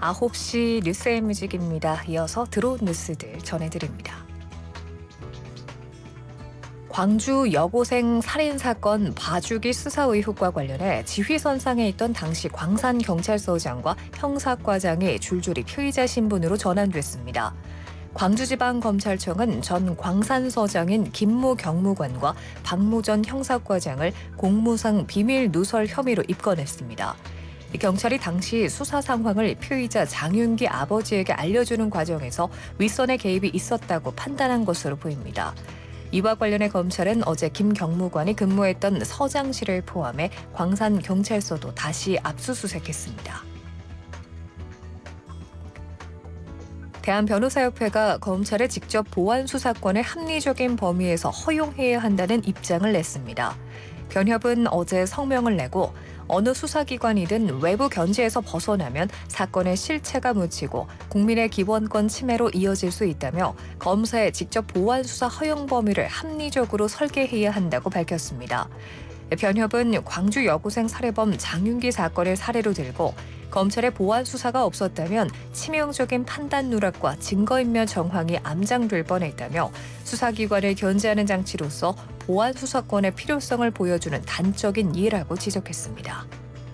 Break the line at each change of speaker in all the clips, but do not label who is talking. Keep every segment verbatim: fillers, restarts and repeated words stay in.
아홉 시 뉴스앤뮤직입니다. 이어서 들어온 뉴스들 전해드립니다. 광주 여고생 살인사건 봐주기 수사 의혹과 관련해 지휘선상에 있던 당시 광산경찰서장과 형사과장이 줄줄이 피의자 신분으로 전환됐습니다. 광주지방검찰청은 전 광산서장인 김모 경무관과 박모 전 형사과장을 공무상 비밀 누설 혐의로 입건했습니다. 경찰이 당시 수사 상황을 피의자 장윤기 아버지에게 알려주는 과정에서 윗선의 개입이 있었다고 판단한 것으로 보입니다. 이와 관련해 검찰은 어제 김 경무관이 근무했던 서장실을 포함해 광산경찰서도 다시 압수수색했습니다. 대한변호사협회가 검찰의 직접 보안 수사권을 합리적인 범위에서 허용해야 한다는 입장을 냈습니다. 변협은 어제 성명을 내고 어느 수사기관이든 외부 견제에서 벗어나면 사건의 실체가 묻히고 국민의 기본권 침해로 이어질 수 있다며 검사의 직접 보안 수사 허용 범위를 합리적으로 설계해야 한다고 밝혔습니다. 변협은 광주 여고생 살해범 장윤기 사건을 사례로 들고 검찰의 보안 수사가 없었다면 치명적인 판단 누락과 증거인멸 정황이 암장될 뻔했다며 수사기관을 견제하는 장치로서 보안 수사권의 필요성을 보여주는 단적인 예라고 지적했습니다.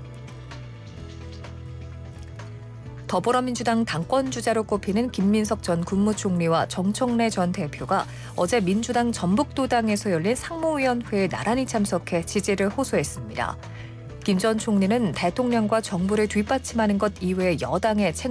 더불어민주당 당권주자로 꼽히는 김민석 전 국무총리와 정청래 전 대표가 어제 민주당 전북도당에서 열린 상무위원회에 나란히 참석해 지지를 호소했습니다. 김 전 총리는 대통령과 정부를 뒷받침하는 것 이외에 여당의